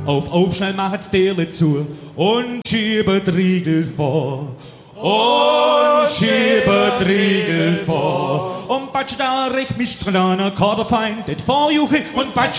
Auf, schnell macht's Türle zu und schiebet Riegel vor. Und schiebet Riegel vor. Und batsch da recht mich dran, Kaderfeind, det vorjuche und batsch